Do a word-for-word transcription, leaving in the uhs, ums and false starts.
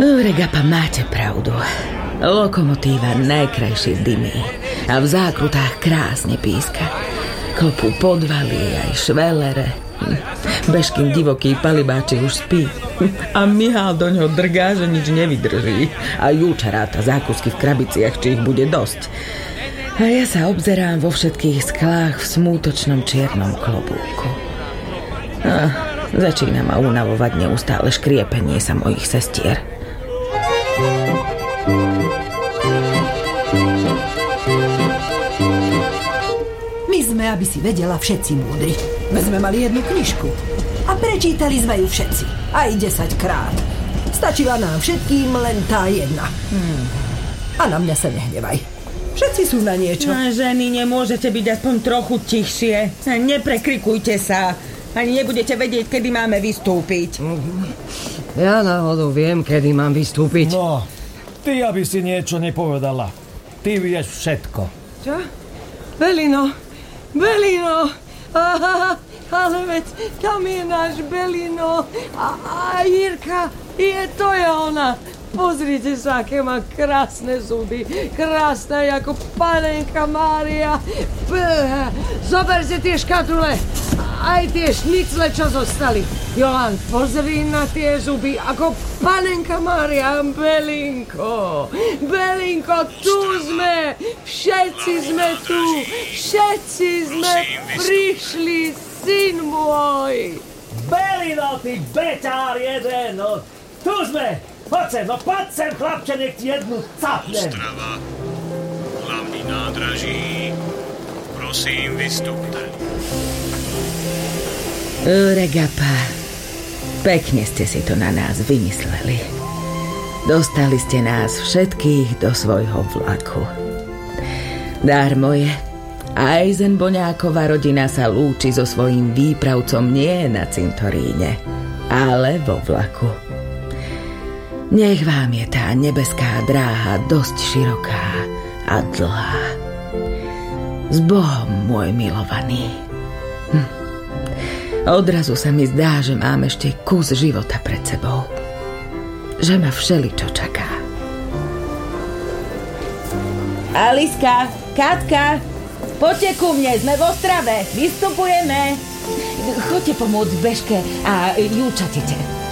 Regapa, máte pravdu. Lokomotíva najkrajšie dymí a v zákrutách krásne píska. Kopú podvaly aj švelere. Bežkým divoký palibáči už spí. A Mihál do ňoho drgá, že nič nevydrží. A Júča ráta zákusky v krabiciach, či ich bude dosť. A ja sa obzerám vo všetkých sklách v smútočnom čiernom klobúku. A začína ma unavovať neustále škriepenie sa mojich sestier. My sme, aby si vedela, všetci múdri. My sme mali jednu knižku a prečítali sme ju všetci. Aj desaťkrát. Stačila nám všetkým len tá jedna. Hmm. A na mňa sa nehnevaj. Všetci sú na niečo. No, ženy, nemôžete byť aspoň trochu tichšie. Neprekrikujte sa. Ani nebudete vedieť, kedy máme vystúpiť. Ja náhodou viem, kedy mám vystúpiť. No, ty, aby si niečo nepovedala. Ty vieš všetko. Čo? Belino, Belino. Aha, ale veď tam je náš Belino. A, a Jirka, je to je ona. Pozrite sa, aké má krásne zuby. Krásna ako panenka Mária. Zoberte tie škatule. Aj tie šnicle, čo zostali. Jolan, pozri na tie zuby, ako panenka Mária. Belinko, Belinko, tu sme. Všetci sme tu. Všetci sme prišli, syn môj. Belino, ty beťár jeden, no. Tu sme. Poď sem, no poď sem, chlapče, nech ti jednu capnem. Ostrava, hlavný nádraží. Prosím, vystúpte. Regapa, pekne ste si to na nás vymysleli. Dostali ste nás všetkých do svojho vlaku. Dármo je, Eisenboňáková rodina sa lúči so svojím výpravcom nie na cintoríne, ale vo vlaku. Nech vám je tá nebeská dráha dosť široká a dlhá. S Bohom, môj milovaný. Hm. Odrazu sa mi zdá, že mám ešte kus života pred sebou. Že ma všeličo čaká. Aliska, Katka, poďte ku mne, sme v Ostrave, vystupujeme. Choďte pomôcť Bežke a Júčatite.